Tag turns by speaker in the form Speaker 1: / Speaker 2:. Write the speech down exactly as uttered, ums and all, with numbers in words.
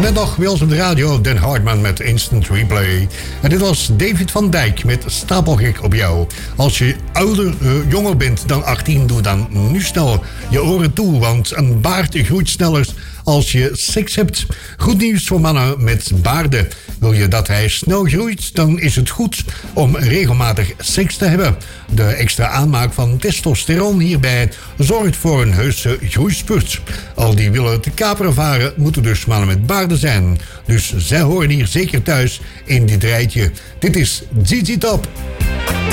Speaker 1: net nog Wils op de radio, Dan Hartman met Instant Replay. En dit was David van Dijk met Stapelgek op jou. Als je ouder, uh, jonger bent dan achttien, doe dan nu snel je oren toe. Want een baard groeit sneller als je seks hebt. Goed nieuws voor mannen met baarden. Wil je dat hij snel groeit, dan is het goed om regelmatig seks te hebben. De extra aanmaak van testosteron hierbij zorgt voor een heuse groeispurt. Al die willen te kaperen varen, moeten dus mannen met baarden zijn. Dus zij horen hier zeker thuis in dit rijtje. Dit is Z Z Top.